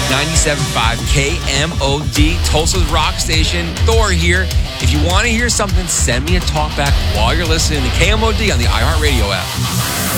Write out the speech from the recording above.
97.5 KMOD, Tulsa's rock station. Thor here. If you want to hear something, send me a talk back while you're listening to KMOD on the iHeartRadio app.